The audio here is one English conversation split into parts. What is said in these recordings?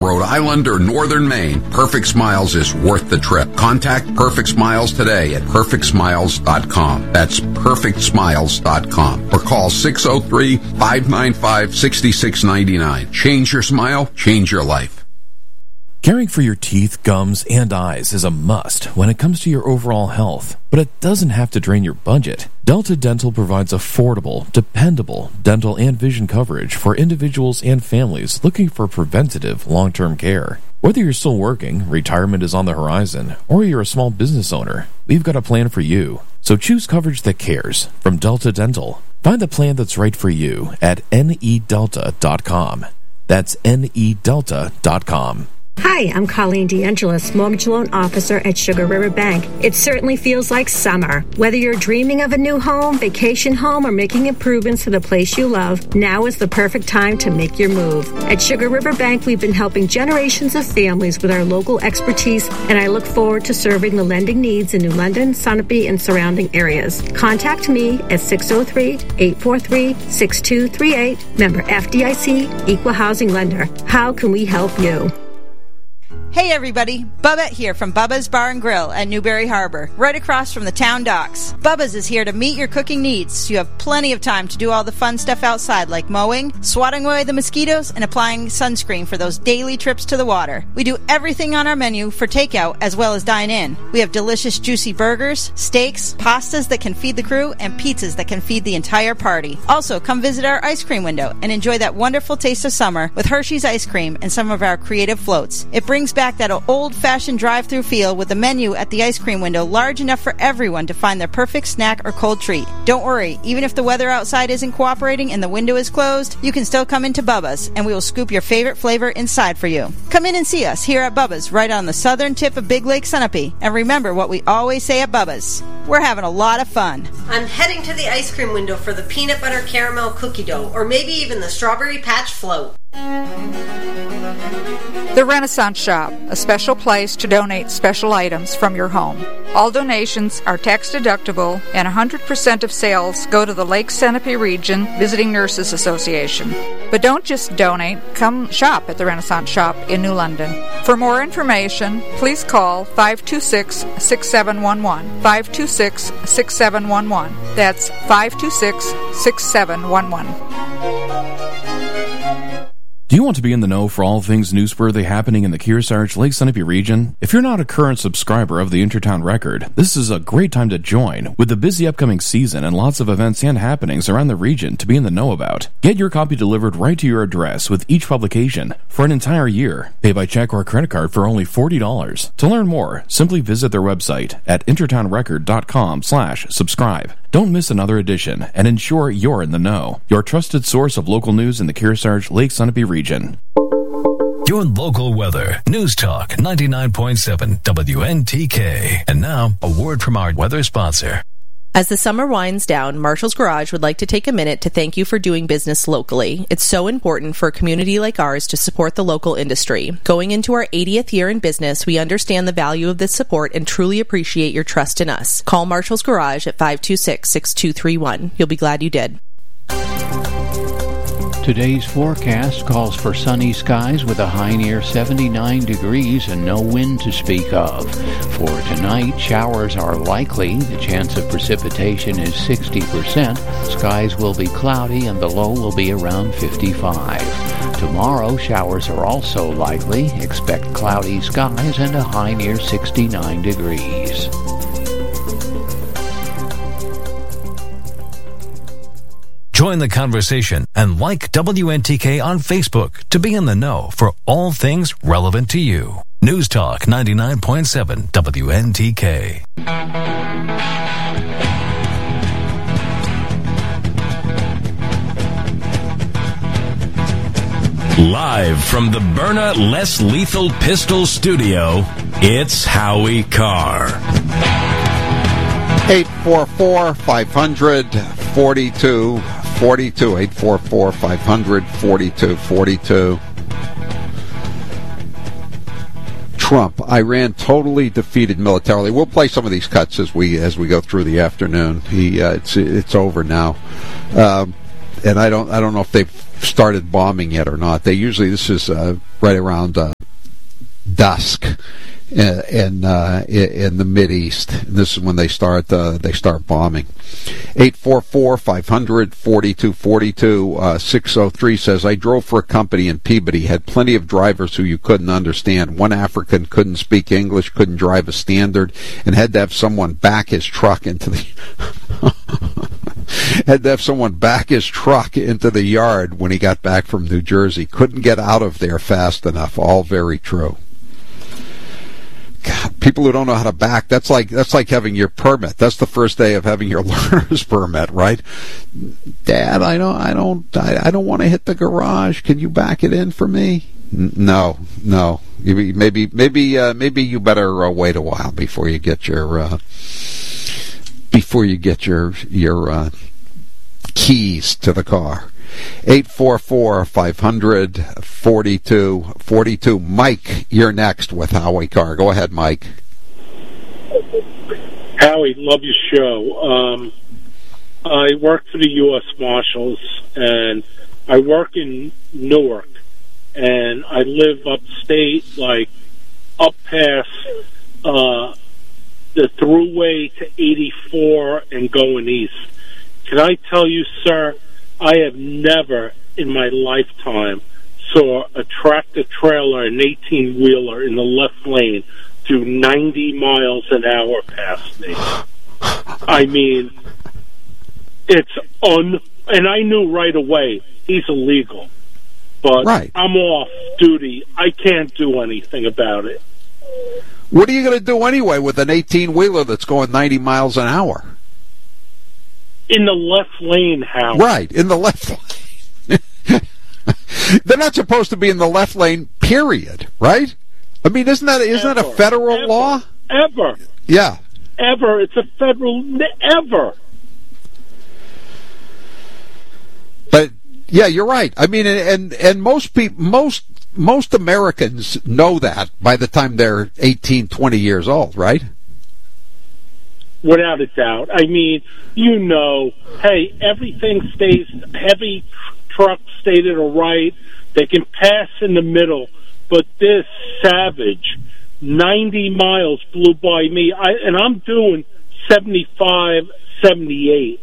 Rhode Island, or Northern Maine, Perfect Smiles is worth the trip. Contact Perfect Smiles today at perfectsmiles.com. That's perfectsmiles.com. Or call 603-595-6699. Change your smile, change your life. Caring for your teeth, gums, and eyes is a must when it comes to your overall health, but it doesn't have to drain your budget. Delta Dental provides affordable, dependable dental and vision coverage for individuals and families looking for preventative long-term care. Whether you're still working, retirement is on the horizon, or you're a small business owner, we've got a plan for you. So choose coverage that cares from Delta Dental. Find the plan that's right for you at nedelta.com. That's nedelta.com. Hi, I'm Colleen DeAngelis, Mortgage Loan Officer at Sugar River Bank. It certainly feels like summer. Whether you're dreaming of a new home, vacation home, or making improvements to the place you love, now is the perfect time to make your move. At Sugar River Bank, we've been helping generations of families with our local expertise, and I look forward to serving the lending needs in New London, Sunapee, and surrounding areas. Contact me at 603-843-6238, member FDIC, Equal Housing Lender. How can we help you? Hey everybody, Bubba here from Bubba's Bar and Grill at Newberry Harbor, right across from the town docks. Bubba's is here to meet your cooking needs, so you have plenty of time to do all the fun stuff outside like mowing, swatting away the mosquitoes, and applying sunscreen for those daily trips to the water. We do everything on our menu for takeout as well as dine in. We have delicious juicy burgers, steaks, pastas that can feed the crew, and pizzas that can feed the entire party. Also, come visit our ice cream window and enjoy that wonderful taste of summer with Hershey's ice cream and some of our creative floats. It brings back that old-fashioned drive-through feel with the menu at the ice cream window large enough for everyone to find their perfect snack or cold treat. Don't worry, even if the weather outside isn't cooperating and the window is closed, you can still come into Bubba's and we will scoop your favorite flavor inside for you. Come in and see us here at Bubba's right on the southern tip of Big Lake Sunapee. And remember what we always say at Bubba's. We're having a lot of fun. I'm heading to the ice cream window for the peanut butter caramel cookie dough, or maybe even the strawberry patch float. The Renaissance Shop, a special place to donate special items from your home. All donations are tax deductible and 100% of sales go to the Lake Sunapee Region Visiting Nurses Association. But don't just donate, come shop at the Renaissance Shop in New London. For more information, please call 526-6711. 526-6711. That's 526-6711. Do you want to be in the know for all things newsworthy happening in the Kearsarge Lake Sunapee region? If you're not a current subscriber of the Intertown Record, this is a great time to join with the busy upcoming season and lots of events and happenings around the region to be in the know about. Get your copy delivered right to your address with each publication for an entire year. Pay by check or credit card for only $40. To learn more, simply visit their website at intertownrecord.com/subscribe. Don't miss another edition and ensure you're in the know. Your trusted source of local news in the Kearsarge Lake Sunapee region. Your local weather. News Talk 99.7 WNTK. And now, a word from our weather sponsor. As the summer winds down, Marshall's Garage would like to take a minute to thank you for doing business locally. It's so important for a community like ours to support the local industry. Going into our 80th year in business, we understand the value of this support and truly appreciate your trust in us. Call Marshall's Garage at 526-6231. You'll be glad you did. Today's forecast calls for sunny skies with a high near 79 degrees and no wind to speak of. For tonight, showers are likely. The chance of precipitation is 60%. Skies will be cloudy and the low will be around 55. Tomorrow, showers are also likely. Expect cloudy skies and a high near 69 degrees. Join the conversation and like WNTK on Facebook to be in the know for all things relevant to you. News Talk 99.7 WNTK. Live from the Byrna Less Lethal Pistol Studio, it's Howie Carr. 844-500-4242. 844-500-4242. Trump, Iran totally defeated militarily. We'll play some of these cuts as we go through the afternoon. It's over now, and I don't know if they've started bombing yet or not. This is right around dusk in the Mideast. This is when they start bombing. 844-500-4242. 603 says, I drove for a company in Peabody, had plenty of drivers who you couldn't understand. One African couldn't speak English, couldn't drive a standard, and had to have someone back his truck into the yard when he got back from New Jersey. Couldn't get out of there fast enough. All very true. God, people who don't know how to back, that's like having your permit. That's the first day of having your learner's permit, right? Dad, I don't want to hit the garage. Can you back it in for me? No. Maybe you better wait a while before you get your keys to the car. 844-500-4242. Mike, you're next with Howie Carr. Go ahead, Mike. Howie, love your show. I work for the U.S. Marshals, and I work in Newark, and I live upstate, like up past the thruway to 84 and going east. Can I tell you, sir, I have never in my lifetime saw a tractor-trailer, an 18-wheeler in the left lane do 90 miles an hour past me. I mean, and I knew right away he's illegal. But right. I'm off duty. I can't do anything about it. What are you going to do anyway with an 18-wheeler that's going 90 miles an hour? In the left lane, Howard. Right, in the left lane. They're not supposed to be in the left lane, period, right? I mean, isn't that a federal law? Ever. Yeah. Ever. It's a federal... Ever. But, yeah, you're right. I mean, and most people... Most Americans know that by the time they're 18, 20 years old, right? Without a doubt. I mean, hey, everything stays, heavy trucks stay to the right. They can pass in the middle. But this savage, 90 miles blew by me. And I'm doing 75, 78.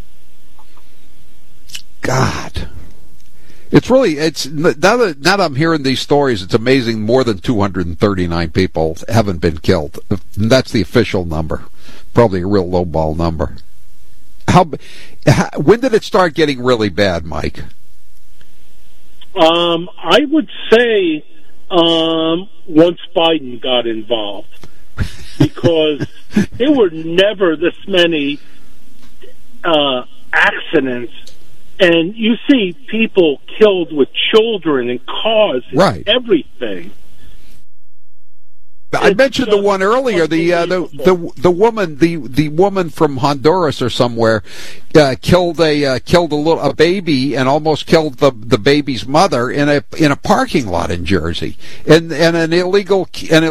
God. Now that I'm hearing these stories, it's amazing more than 239 people haven't been killed. That's the official number. Probably a real lowball number. When did it start getting really bad, Mike? I would say once Biden got involved, because there were never this many accidents. And you see people killed with children and cars and right. Everything. I mentioned the one earlier, the woman from Honduras or somewhere killed a baby and almost killed the baby's mother in a parking lot in Jersey, and an illegal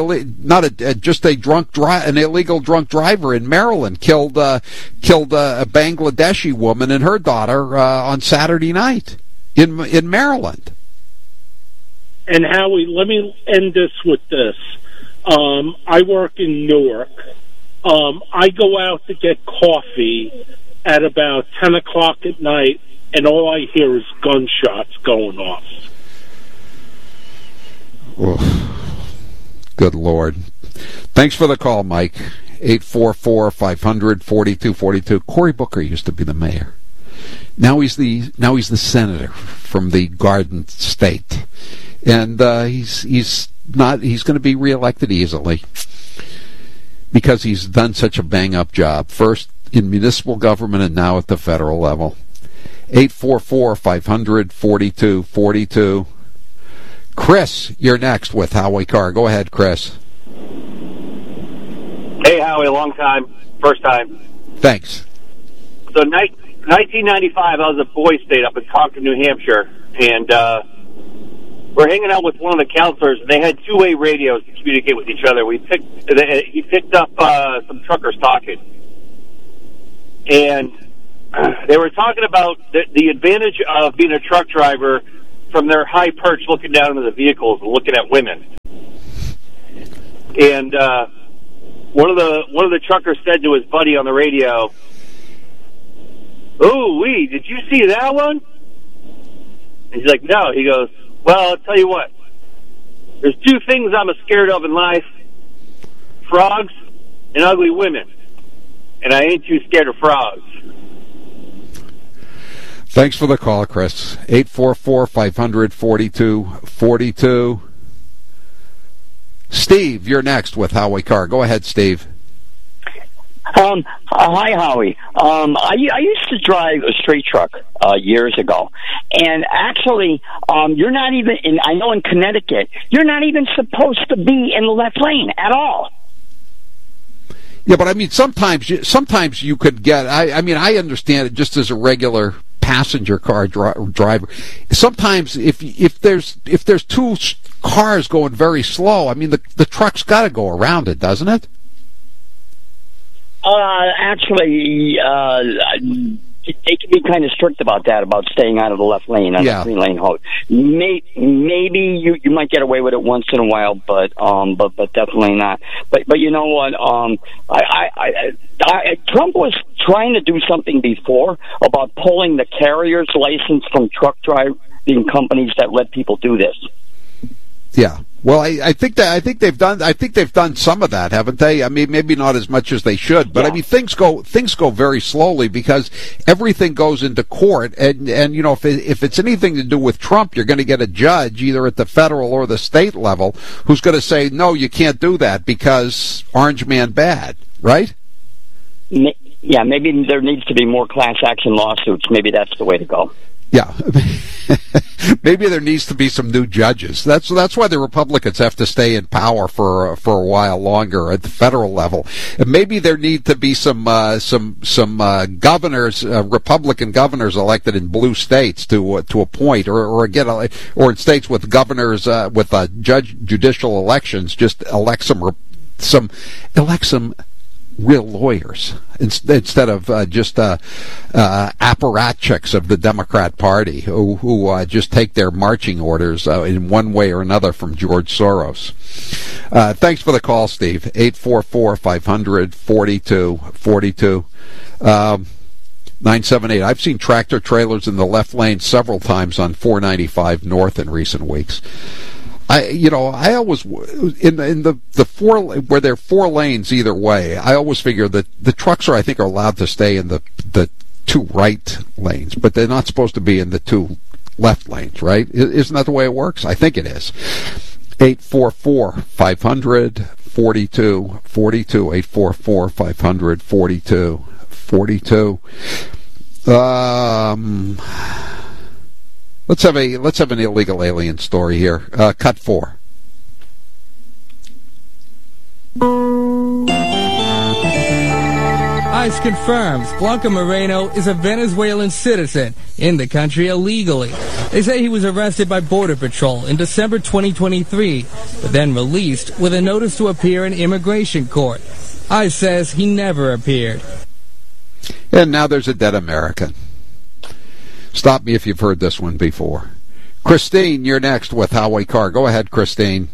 drunk driver in Maryland killed a Bangladeshi woman and her daughter on Saturday night in Maryland. And Howie, let me end this with this. I work in Newark. I go out to get coffee at about 10 o'clock at night, and all I hear is gunshots going off. Oh, good Lord. Thanks for the call, Mike. 844-500-4242. Cory Booker used to be the mayor. Now he's the senator from the Garden State. And he's going to be reelected easily because he's done such a bang-up job, first in municipal government and now at the federal level. 844-500-4242. Chris, you're next with Howie Carr. Go ahead, Chris. Hey, Howie, long time, first time. Thanks. So 1995, I was at Boys State up in Concord, New Hampshire, and we're hanging out with one of the counselors, and they had two-way radios to communicate with each other. He picked up some truckers talking, and they were talking about the advantage of being a truck driver from their high perch, looking down into the vehicles and looking at women. And one of the truckers said to his buddy on the radio, "Ooh, did you see that one?" And he's like, "No." He goes, "Well, I'll tell you what. There's two things I'm scared of in life: frogs and ugly women. And I ain't too scared of frogs." Thanks for the call, Chris. 844-500-4242. Steve, you're next with Howie Carr. Go ahead, Steve. Hi, Howie. I used to drive a straight truck years ago, and actually, you're not even I know in Connecticut, you're not even supposed to be in the left lane at all. Yeah, but I mean, sometimes you could get. I mean, I understand it just as a regular passenger car driver. Sometimes, if there's two cars going very slow, I mean, the truck's got to go around it, doesn't it? Actually, they can be kind of strict about that, about staying out of the left lane on the 3-lane road. Maybe you might get away with it once in a while, but definitely not. But you know what? Trump was trying to do something before about pulling the carrier's license from truck driving companies that let people do this. Yeah. Well, I think they've done some of that, haven't they? I mean, maybe not as much as they should, but I mean, things go very slowly because everything goes into court, and you know, if it's anything to do with Trump, you're going to get a judge either at the federal or the state level who's going to say, no, you can't do that because Orange Man bad, right? Yeah, maybe there needs to be more class action lawsuits. Maybe that's the way to go. Yeah, maybe there needs to be some new judges. That's why the Republicans have to stay in power for a while longer at the federal level. And maybe there need to be some governors, Republican governors elected in blue states to appoint, or in states with governors with judicial elections, just elect some real lawyers instead of just apparatchiks of the Democrat Party who just take their marching orders in one way or another from George Soros. Thanks for the call, Steve. 844-500-4242. 978. I've seen tractor trailers in the left lane several times on 495 North in recent weeks. I always in the four where there are 4 lanes either way. I always figure that the trucks are allowed to stay in the 2 right lanes, but they're not supposed to be in the 2 left lanes, right? Isn't that the way it works? I think it is. 844-500-4242. 844-500-4242. Let's have an illegal alien story here. Cut 4. ICE confirms Blanco Moreno is a Venezuelan citizen in the country illegally. They say he was arrested by Border Patrol in December 2023, but then released with a notice to appear in immigration court. ICE says he never appeared. And now there's a dead American. Stop me if you've heard this one before. Christine, you're next with Howie Carr. Go ahead, Christine.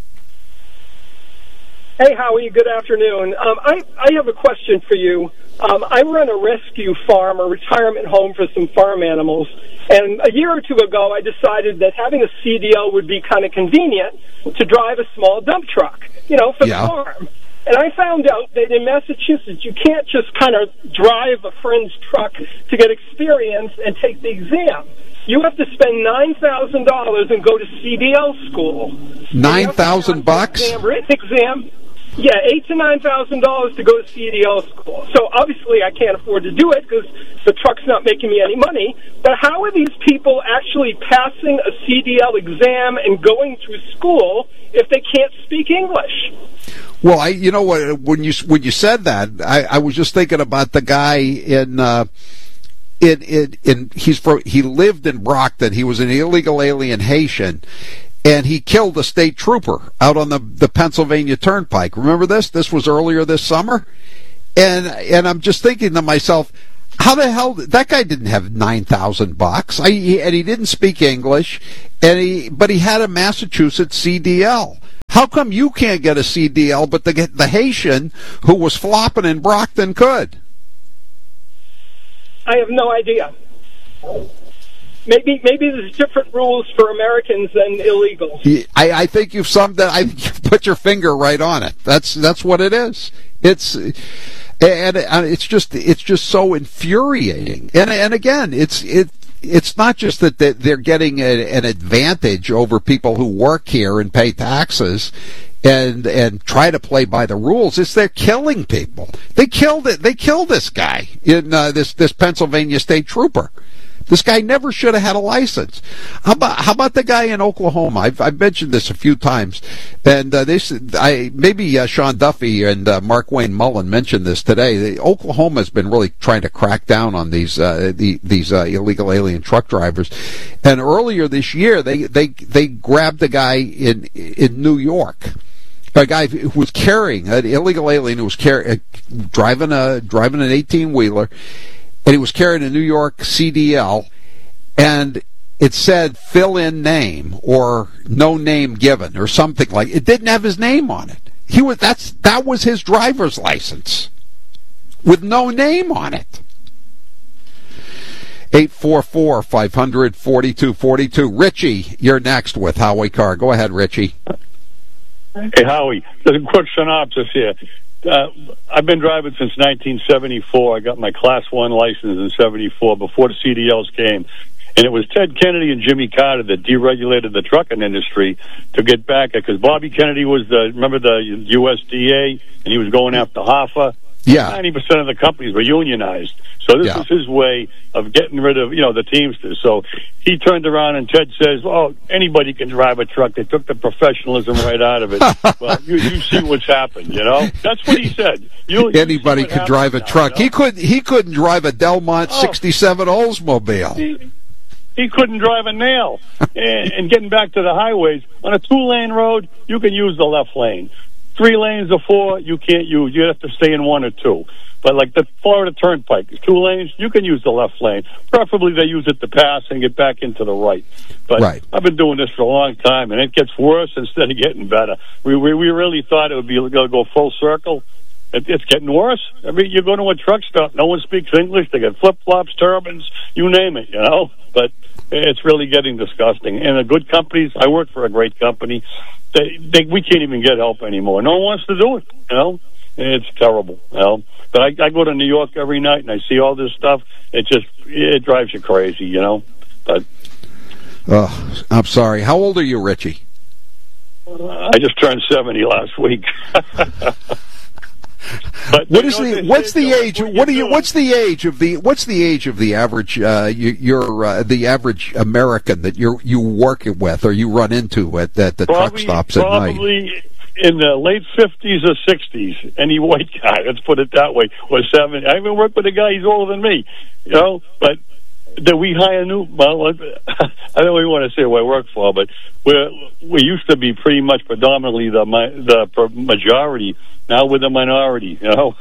Hey, Howie. Good afternoon. I have a question for you. I run a rescue farm, a retirement home for some farm animals, and a year or two ago I decided that having a CDL would be kind of convenient to drive a small dump truck, for the farm. And I found out that in Massachusetts, you can't just kind of drive a friend's truck to get experience and take the exam. You have to spend $9,000 and go to CDL school. $9,000? Written exam. Yeah, $8,000 to $9,000 to go to CDL school. So obviously I can't afford to do it because the truck's not making me any money. But how are these people actually passing a CDL exam and going through school if they can't speak English? Well, when you said that, I was just thinking about the guy he lived in Brockton. He was an illegal alien Haitian, and he killed a state trooper out on the Pennsylvania Turnpike. Remember this? This was earlier this summer, and I'm just thinking to myself, how the hell that guy didn't have $9,000, and he didn't speak English, but he had a Massachusetts CDL. How come you can't get a CDL, but the Haitian who was flopping in Brockton could? I have no idea. Maybe there's different rules for Americans than illegals. I think you've summed that. I think you've put your finger right on it. That's what it is. It's just so infuriating. And again, it's not just that they're getting an advantage over people who work here and pay taxes and try to play by the rules. It's they're killing people. They killed this guy in this Pennsylvania state trooper. This guy never should have had a license. How about the guy in Oklahoma? I've mentioned this a few times, and maybe Sean Duffy and Mark Wayne Mullen mentioned this today. Oklahoma's been really trying to crack down on these illegal alien truck drivers, and earlier this year they grabbed a guy in New York. A guy who was carrying an illegal alien who was driving an 18-wheeler. And he was carrying a New York CDL, and it said fill in name or no name given or something like it. Didn't have his name on it. That was his driver's license with no name on it. 844-500-4242. Richie, you're next with Howie Carr. Go ahead, Richie. Hey, Howie. There's a quick synopsis here. I've been driving since 1974. I got my Class 1 license in 74 before the CDLs came. And it was Ted Kennedy and Jimmy Carter that deregulated the trucking industry to get back at, because Bobby Kennedy was remember the USDA, and he was going after Hoffa. Yeah. 90% of the companies were unionized. So this is his way of getting rid of, the Teamsters. So he turned around and Ted says, oh, anybody can drive a truck. They took the professionalism right out of it. Well, you see what's happened, That's what he said. Anybody could drive a truck. He couldn't drive a Delmont 67 Oldsmobile. He couldn't drive a nail. And getting back to the highways, on a 2-lane road, you can use the left lane. 3 lanes or 4, you can't use. You have to stay in 1 or 2. But like the Florida Turnpike, 2 lanes, you can use the left lane. Preferably they use it to pass and get back into the right. But I've been doing this for a long time, and it gets worse instead of getting better. We really thought it would be going to go full circle. It's getting worse. I mean, you go to a truck stop, no one speaks English. They got flip-flops, turbans, you name it, But it's really getting disgusting. And the good companies, I work for a great company, we can't even get help anymore. No one wants to do it, It's terrible, But I go to New York every night and I see all this stuff. It drives you crazy, But I'm sorry. How old are you, Richie? I just turned 70 last week. But what's the age of the average the average American that you work with or you run into at the truck stops at night? Probably in the late 50s or 60s. Any white guy, let's put it that way, was 70. I even worked with a guy, he's older than me, but that we hire new. Well, I don't even want to say who I work for, but we used to be pretty much predominantly the majority. Now we're the minority.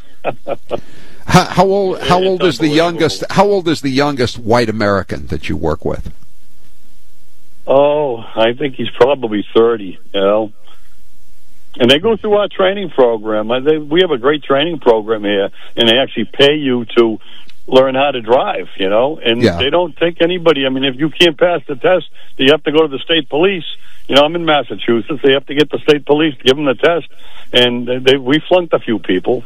How old is the youngest? How old is the youngest white American that you work with? Oh, I think he's probably 30. And they go through our training program. We have a great training program here, and they actually pay you to learn how to drive, and they don't take anybody. I mean, if you can't pass the test, you have to go to the state police. I'm in Massachusetts. They have to get the state police to give them the test, and we flunked a few people,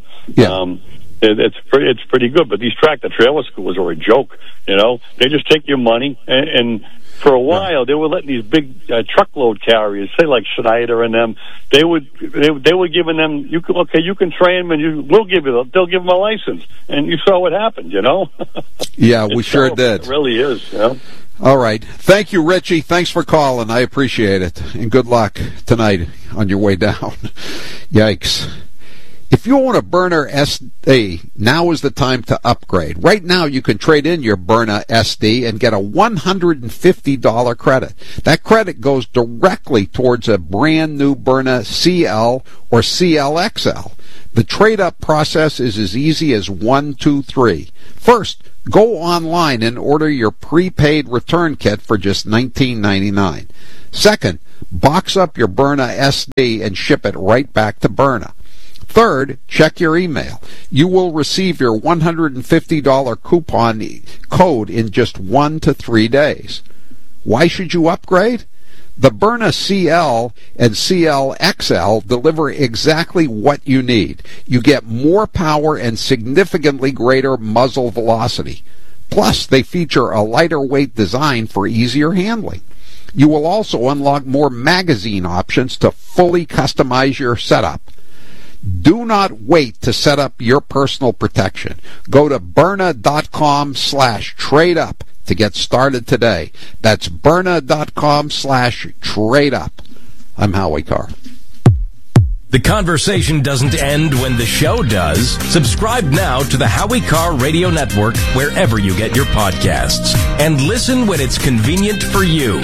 It's pretty good, but these tractor-trailer schools are a joke, They just take your money, and for a while, they were letting these big truckload carriers, say like Schneider and them, they were giving them, you can train them, and they'll give them a license, and you saw what happened, Yeah, we sure did. It really is, All right. Thank you, Richie. Thanks for calling. I appreciate it. And good luck tonight on your way down. Yikes. If you own a Burner SD, now is the time to upgrade. Right now, you can trade in your Burner SD and get a $150 credit. That credit goes directly towards a brand new Burner CL or CLXL. The trade-up process is as easy as 1, 2, 3. First, go online and order your prepaid return kit for just $19.99. Second, box up your Byrna SD and ship it right back to Byrna. Third, check your email. You will receive your $150 coupon code in just 1 to 3 days. Why should you upgrade? The Byrna CL and CL XL deliver exactly what you need. You get more power and significantly greater muzzle velocity. Plus, they feature a lighter weight design for easier handling. You will also unlock more magazine options to fully customize your setup. Do not wait to set up your personal protection. Go to Byrna.com/trade-up to get started today. That's Byrna.com/trade-up. I'm Howie Carr. The conversation doesn't end when the show does. Subscribe now to the Howie Carr Radio Network wherever you get your podcasts. And listen when it's convenient for you.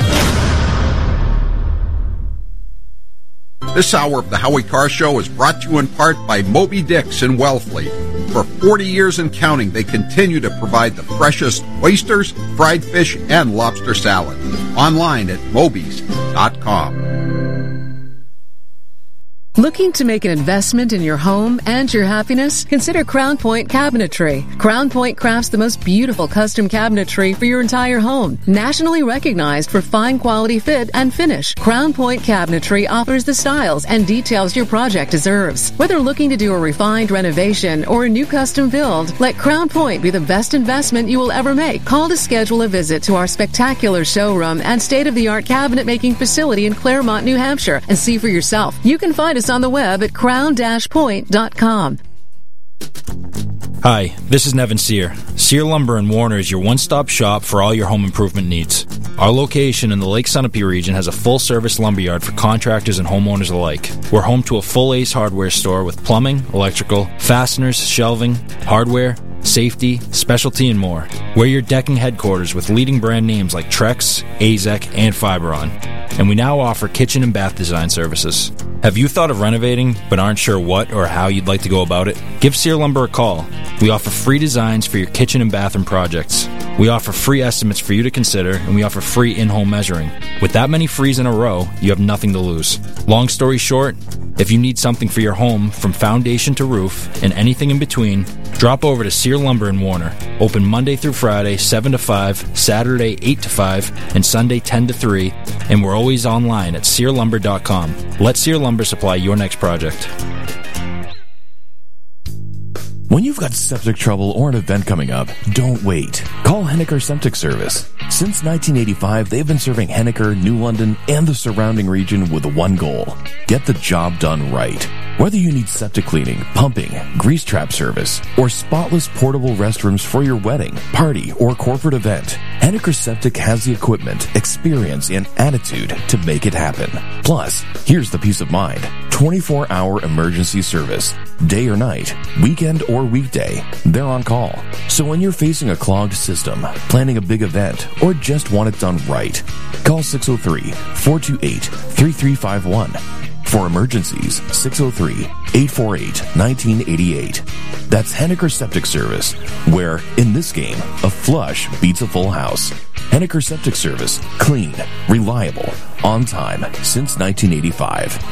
This hour of the Howie Carr Show is brought to you in part by Moby Dick's in Wellfleet. For 40 years and counting, they continue to provide the freshest oysters, fried fish, and lobster salad. Online at mobys.com. Looking to make an investment in your home and your happiness? Consider Crown Point Cabinetry. Crown Point crafts the most beautiful custom cabinetry for your entire home. Nationally recognized for fine quality fit and finish, Crown Point Cabinetry offers the styles and details your project deserves. Whether looking to do a refined renovation or a new custom build, let Crown Point be the best investment you will ever make. Call to schedule a visit to our spectacular showroom and state-of-the-art cabinet making facility in Claremont, New Hampshire, and see for yourself. You can find us on the web at crown-point.com. Hi, this is Nevin Sear. Sear Lumber in Warner is your one-stop shop for all your home improvement needs. Our location in the Lake Sunapee region has a full-service lumberyard for contractors and homeowners alike. We're home to a full Ace Hardware store with plumbing, electrical, fasteners, shelving, hardware, safety, specialty, and more. We're your decking headquarters with leading brand names like Trex, AZEK, and Fiberon. And we now offer kitchen and bath design services. Have you thought of renovating but aren't sure what or how you'd like to go about it? Give Sear Lumber a call. We offer free designs for your kitchen and bathroom projects. We offer free estimates for you to consider, and we offer free in-home measuring. With that many frees in a row, you have nothing to lose. Long story short, if you need something for your home from foundation to roof and anything in between, drop over to Sear Lumber in Warner. Open Monday through Friday, 7 to 5, Saturday, 8 to 5, and Sunday, 10 to 3, and we're always online at SearLumber.com. Let Sear Lumber supply your next project. When you've got septic trouble or an event coming up, don't wait. Call Henniker Septic Service. Since 1985, they've been serving Henniker, New London, and the surrounding region with one goal: get the job done right. Whether you need septic cleaning, pumping, grease trap service, or spotless portable restrooms for your wedding, party, or corporate event, Henniker Septic has the equipment, experience, and attitude to make it happen. Plus, here's the peace of mind: 24-hour emergency service. Day or night, weekend or weekday, they're on call. So when you're facing a clogged system, planning a big event, or just want it done right, call 603-428-3351. For emergencies, 603-848-1988. That's Henniker Septic Service, where, in this game, a flush beats a full house. Henniker Septic Service. Clean, reliable, on time, since 1985.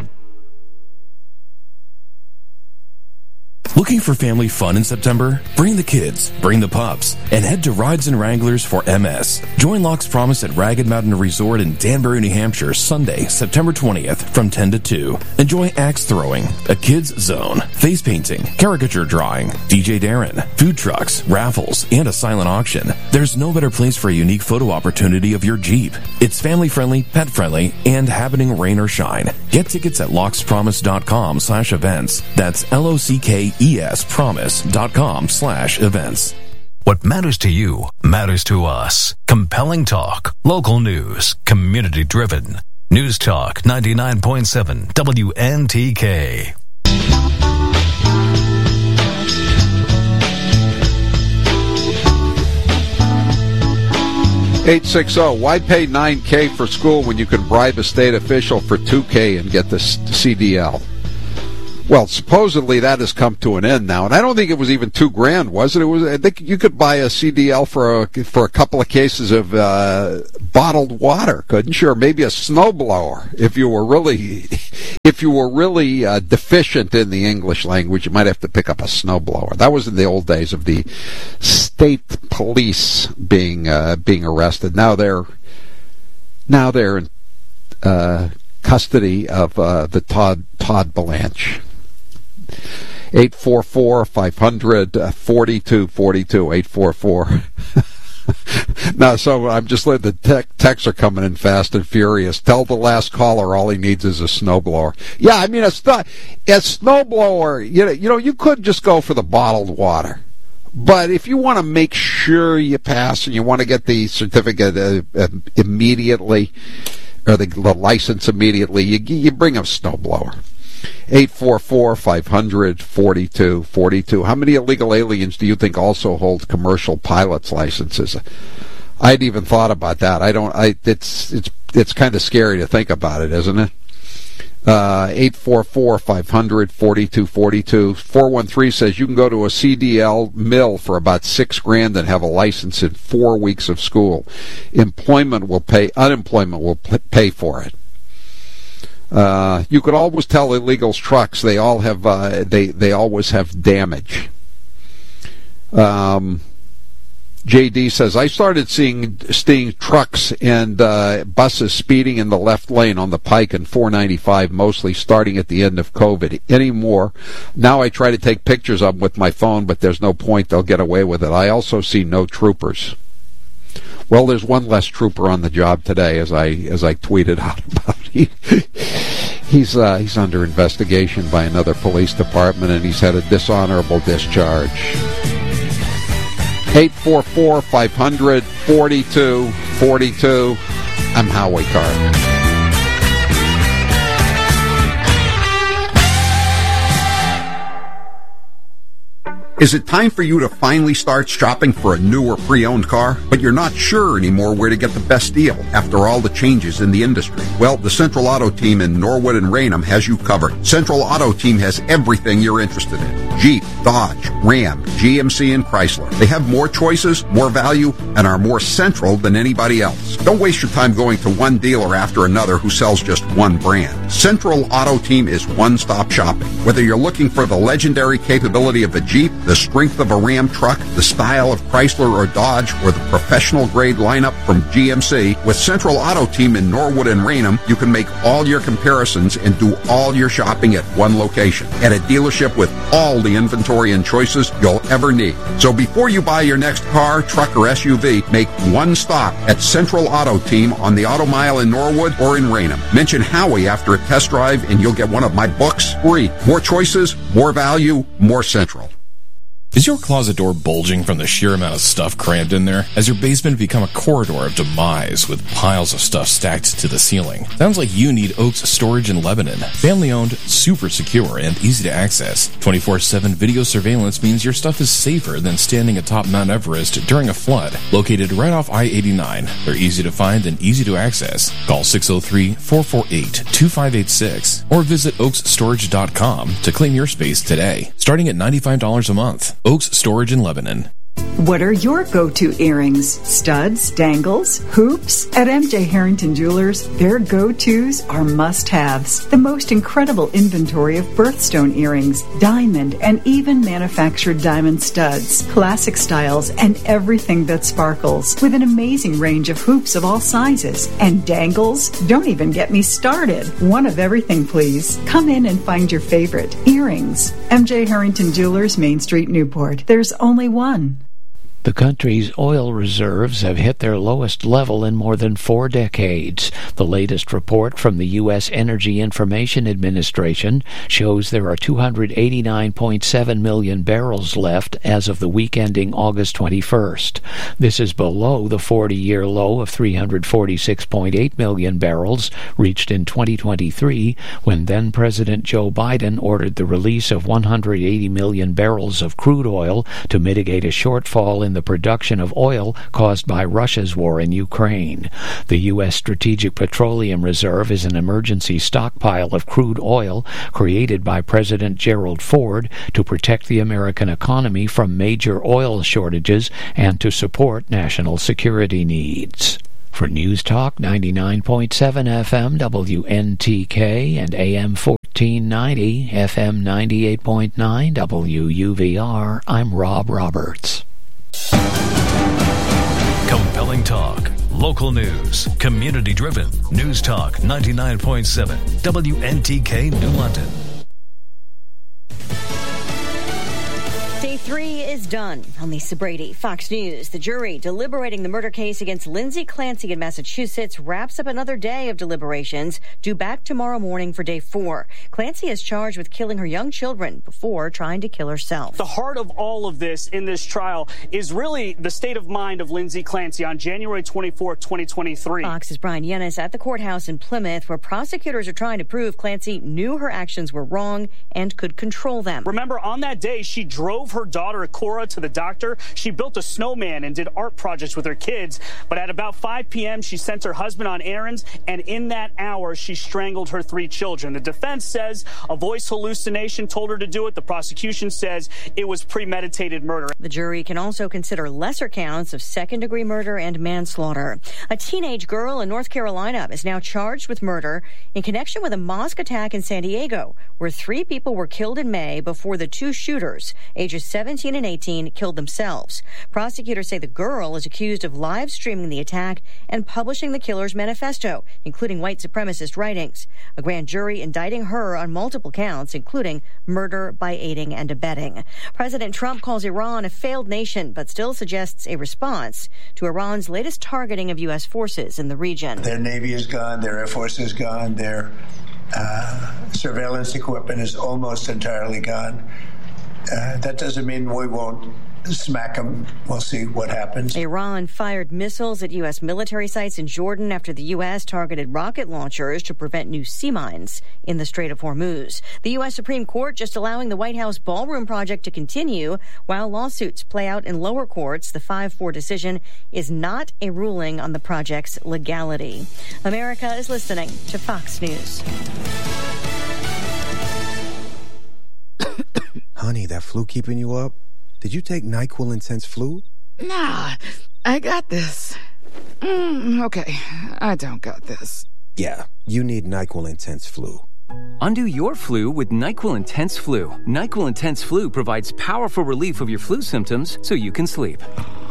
Looking for family fun in September? Bring the kids, bring the pups, and head to Rides and Wranglers for MS. Join Locke's Promise at Ragged Mountain Resort in Danbury, New Hampshire, Sunday, September 20th from 10 to 2. Enjoy axe throwing, a kids zone, face painting, caricature drawing, DJ Darren, food trucks, raffles, and a silent auction. There's no better place for a unique photo opportunity of your Jeep. It's family-friendly, pet-friendly, and happening rain or shine. Get tickets at lockspromise.com/events. That's LOCKESpromise.com/events. What matters to you matters to us. Compelling talk, local news, community driven. News Talk 99.7 WNTK. $860. Why pay $9K for school when you can bribe a state official for $2K and get the CDL? Well, supposedly that has come to an end now, and I don't think it was even $2,000, was it? I think you could buy a CDL for a couple of cases of bottled water, couldn't you? Or maybe a snowblower if you were really deficient in the English language. You might have to pick up a snowblower. That was in the old days of the state police being arrested. Now they're in custody of the Todd Blanche. 844-500-4242. 844. No, so I'm just letting the texts are coming in fast and furious. Tell the last caller all he needs is a snowblower. Yeah, I mean, a snowblower, you know, you could just go for the bottled water. But if you want to make sure you pass and you want to get the certificate immediately, or the license immediately, you bring a snowblower. 844-500-4242. How many illegal aliens do you think also hold commercial pilots licenses? I hadn't even thought about that. It's kind of scary to think about it, isn't it? 844-500-4242. 413 says you can go to a CDL mill for about $6,000 and have a license in 4 weeks of school. Unemployment will pay for it. You could always tell illegals trucks. They all have they always have damage. JD says, I started seeing trucks and buses speeding in the left lane on the Pike and 495, mostly starting at the end of COVID. Anymore, now I try to take pictures of them with my phone, but there's no point. They'll get away with it. I also see no troopers. Well, there's one less trooper on the job today, as I tweeted out about. He's under investigation by another police department, and he's had a dishonorable discharge. 844-500-4242. I'm Howie Carr. Is it time for you to finally start shopping for a new or pre-owned car, but you're not sure anymore where to get the best deal after all the changes in the industry? Well, the Central Auto Team in Norwood and Raynham has you covered. Central Auto Team has everything you're interested in. Jeep, Dodge, Ram, GMC, and Chrysler. They have more choices, more value, and are more central than anybody else. Don't waste your time going to one dealer after another who sells just one brand. Central Auto Team is one-stop shopping. Whether you're looking for the legendary capability of a Jeep, the strength of a Ram truck, the style of Chrysler or Dodge, or the professional-grade lineup from GMC, with Central Auto Team in Norwood and Raynham, you can make all your comparisons and do all your shopping at one location, at a dealership with all the inventory and choices you'll ever need. So before you buy your next car, truck, or SUV, make one stop at Central Auto Team on the Auto Mile in Norwood or in Raynham. Mention Howie after a test drive and you'll get one of my books free. More choices, more value, more Central. Is your closet door bulging from the sheer amount of stuff crammed in there? Has your basement become a corridor of demise with piles of stuff stacked to the ceiling? Sounds like you need Oaks Storage in Lebanon. Family owned, super secure, and easy to access. 24/7 video surveillance means your stuff is safer than standing atop Mount Everest during a flood. Located right off I-89, they're easy to find and easy to access. Call 603-448-2586 or visit oaksstorage.com to claim your space today, starting at $95 a month. Oaks Storage in Lebanon. What are your go-to earrings? Studs, dangles, hoops? At MJ Harrington Jewelers, their go-tos are must-haves. The most incredible inventory of birthstone earrings, diamond, and even manufactured diamond studs, classic styles, and everything that sparkles, with an amazing range of hoops of all sizes. And dangles? Don't even get me started. One of everything, please. Come in and find your favorite. Earrings. MJ Harrington Jewelers, Main Street, Newport. There's only one. The country's oil reserves have hit their lowest level in more than 4 decades. The latest report from the U.S. Energy Information Administration shows there are 289.7 million barrels left as of the week ending August 21st. This is below the 40-year low of 346.8 million barrels reached in 2023, when then-President Joe Biden ordered the release of 180 million barrels of crude oil to mitigate a shortfall in the the production of oil caused by Russia's war in Ukraine. The U.S. Strategic Petroleum Reserve is an emergency stockpile of crude oil created by President Gerald Ford to protect the American economy from major oil shortages and to support national security needs. For News Talk 99.7 FM WNTK and AM 1490 FM 98.9 WUVR, I'm Rob Roberts. Compelling talk, local news, community-driven. News Talk 99.7 WNTK New London. Day 3 is done. I'm Lisa Brady, Fox News. The jury deliberating the murder case against Lindsay Clancy in Massachusetts wraps up another day of deliberations, due back tomorrow morning for Day 4. Clancy is charged with killing her young children before trying to kill herself. The heart of all of this in this trial is really the state of mind of Lindsay Clancy on January 24, 2023. Fox's Brian Yennis at the courthouse in Plymouth, where prosecutors are trying to prove Clancy knew her actions were wrong and could control them. Remember, on that day, she drove her daughter Cora to the doctor. She built a snowman and did art projects with her kids. But at about 5 p.m., she sent her husband on errands, and in that hour, she strangled her 3 children. The defense says a voice hallucination told her to do it. The prosecution says it was premeditated murder. The jury can also consider lesser counts of second-degree murder and manslaughter. A teenage girl in North Carolina is now charged with murder in connection with a mosque attack in San Diego, where 3 people were killed in May before the 2 shooters, ages 17 and 18, killed themselves. Prosecutors say the girl is accused of live streaming the attack and publishing the killer's manifesto, including white supremacist writings. A grand jury indicting her on multiple counts, including murder by aiding and abetting. President Trump calls Iran a failed nation, but still suggests a response to Iran's latest targeting of U.S. forces in the region. Their Navy is gone, their Air Force is gone, their surveillance equipment is almost entirely gone. That doesn't mean we won't smack them. We'll see what happens. Iran fired missiles at U.S. military sites in Jordan after the U.S. targeted rocket launchers to prevent new sea mines in the Strait of Hormuz. The U.S. Supreme Court just allowing the White House ballroom project to continue while lawsuits play out in lower courts. The 5-4 decision is not a ruling on the project's legality. America is listening to Fox News. Honey, that flu keeping you up? Did you take NyQuil Intense Flu? Nah, I got this. Okay, I don't got this. Yeah, you need NyQuil Intense Flu. Undo your flu with NyQuil Intense Flu. NyQuil Intense Flu provides powerful relief of your flu symptoms so you can sleep.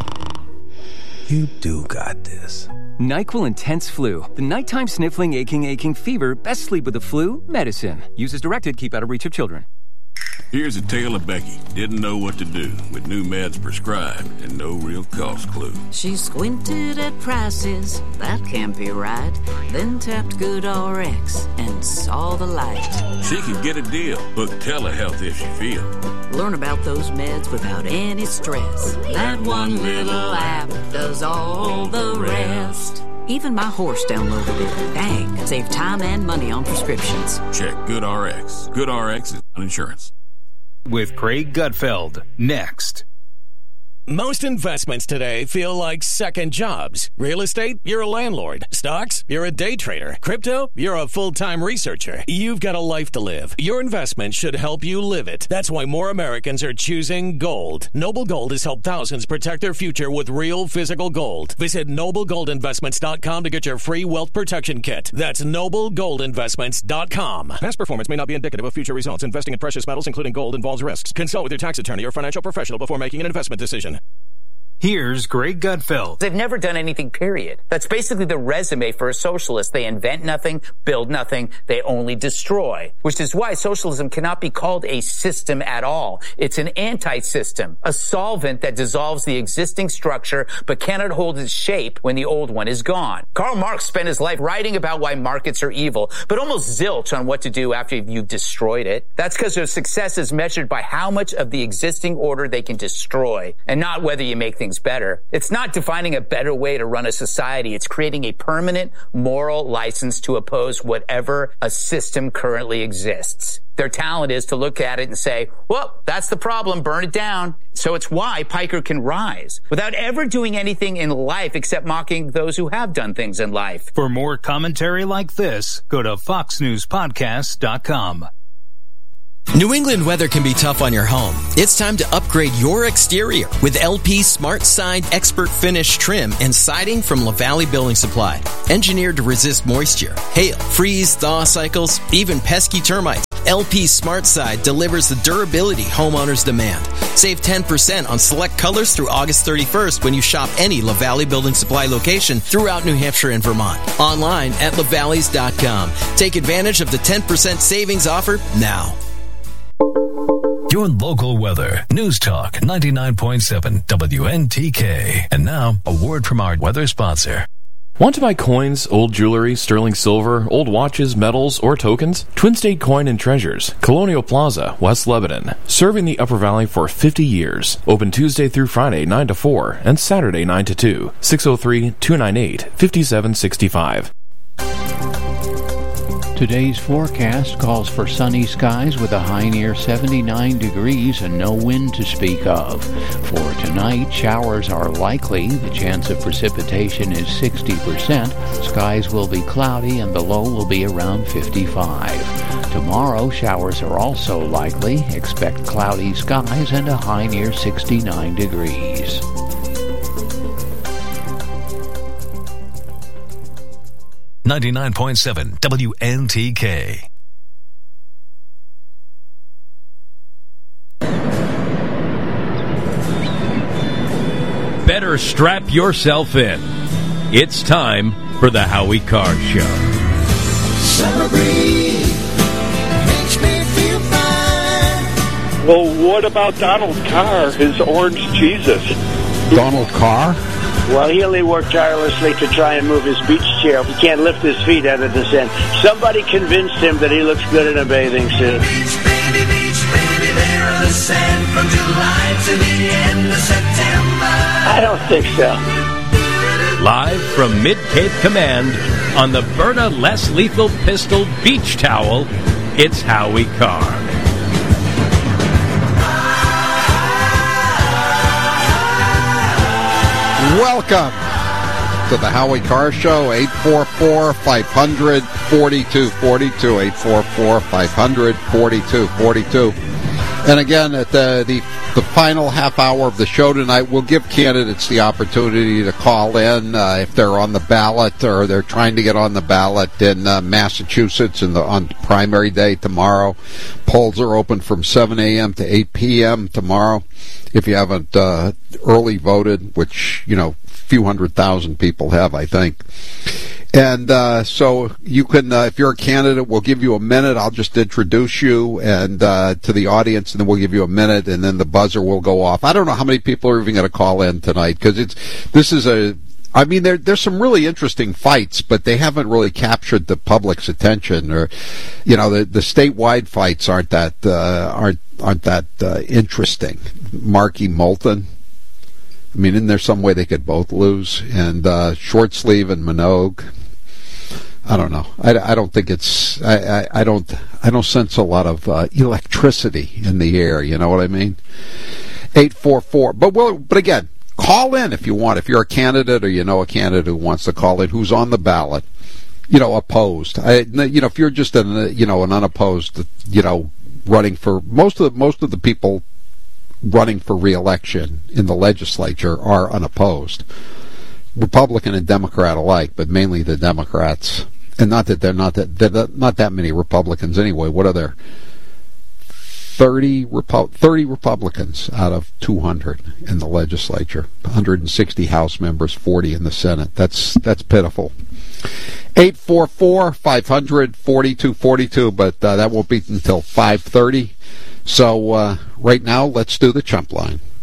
You do got this. NyQuil Intense Flu. The nighttime sniffling, aching fever. Best sleep with the flu medicine. Use as directed. Keep out of reach of children. Here's a tale of Becky. Didn't know what to do with new meds prescribed and no real cost clue. She squinted at prices, that can't be right. Then tapped GoodRx and saw the light. She could get a deal. Book telehealth if she feel. Learn about those meds without any stress. That one little app does all the rest. Even my horse downloaded it. Dang, save time and money on prescriptions. Check GoodRx. GoodRx is on insurance. With Craig Gutfeld, next. Most investments today feel like second jobs. Real estate, you're a landlord. Stocks, you're a day trader. Crypto, you're a full-time researcher. You've got a life to live. Your investment should help you live it. That's why more Americans are choosing gold. Noble Gold has helped thousands protect their future with real physical gold. Visit NobleGoldInvestments.com to get your free wealth protection kit. That's NobleGoldInvestments.com. Past performance may not be indicative of future results. Investing in precious metals, including gold, involves risks. Consult with your tax attorney or financial professional before making an investment decision. Here's Greg Gutfeld. They've never done anything, period. That's basically the resume for a socialist. They invent nothing, build nothing, they only destroy. Which is why socialism cannot be called a system at all. It's an anti-system, a solvent that dissolves the existing structure but cannot hold its shape when the old one is gone. Karl Marx spent his life writing about why markets are evil, but almost zilch on what to do after you've destroyed it. That's because their success is measured by how much of the existing order they can destroy, and not whether you make things things better. It's not defining a better way to run a society. It's creating a permanent moral license to oppose whatever a system currently exists. Their talent is to look at it and say, well, that's the problem, burn it down. So it's why Piker can rise without ever doing anything in life except mocking those who have done things in life. For more commentary like this, go to foxnewspodcast.com. New England weather can be tough on your home. It's time to upgrade your exterior with LP Smart Side Expert Finish trim and siding from LaValley Building Supply. Engineered to resist moisture, hail, freeze, thaw cycles, even pesky termites. LP Smart Side delivers the durability homeowners demand. Save 10% on select colors through August 31st when you shop any LaValley Building Supply location throughout New Hampshire and Vermont. Online at lavalleys.com. Take advantage of the 10% savings offer now. Your local weather. News Talk 99.7 WNTK. And now, a word from our weather sponsor. Want to buy coins, old jewelry, sterling silver, old watches, medals, or tokens? Twin State Coin and Treasures, Colonial Plaza, West Lebanon. Serving the Upper Valley for 50 years. Open Tuesday through Friday 9 to 4 and Saturday 9 to 2. 603-298-5765. Today's forecast calls for sunny skies with a high near 79 degrees and no wind to speak of. For tonight, showers are likely. The chance of precipitation is 60%. Skies will be cloudy and the low will be around 55. Tomorrow, showers are also likely. Expect cloudy skies and a high near 69 degrees. .7 WNTK. Better strap yourself in. It's time for the Howie Carr Show. Summer breeze makes me feel fine. Well, what about Donald Carr, his orange Jesus? Donald Carr? Well, he only worked tirelessly to try and move his beach chair. He can't lift his feet out of the sand. Somebody convinced him that he looks good in a bathing suit. Beach, baby, there on the sand from July to the end of September. I don't think so. Live from Mid-Cape Command on the Berta Less Lethal Pistol Beach Towel, it's Howie Carr. Welcome to the Howie Carr Show, 844-500-4242, 844-500-4242. And again, at the final half hour of the show tonight, we'll give candidates the opportunity to call in if they're on the ballot or they're trying to get on the ballot in Massachusetts on primary day tomorrow. Polls are open from 7 a.m. to 8 p.m. tomorrow. If you haven't early voted, which, few 100,000 people have, I think. And so you can, if you're a candidate, we'll give you a minute. I'll just introduce you and to the audience, and then we'll give you a minute, and then the buzzer will go off. I don't know how many people are even going to call in tonight, because there's some really interesting fights, but they haven't really captured the public's attention, or, the statewide fights aren't that interesting. Markey Moulton. Isn't there some way they could both lose? And Short Sleeve and Minogue. I don't know. I don't think it's. I don't sense a lot of electricity in the air. You know what I mean? 844. But again, call in if you want. If you're a candidate or a candidate who wants to call in, who's on the ballot, opposed. If you're just an unopposed, running for most of the people running for re-election in the legislature are unopposed, Republican and Democrat alike, but mainly the Democrats. And not that they're not that many Republicans anyway. What are there? 30 Republicans out of 200 in the legislature. 160 House members, 40 in the Senate. That's pitiful. 844-500-4242, but that won't be until 5:30. So right now, let's do the chump line.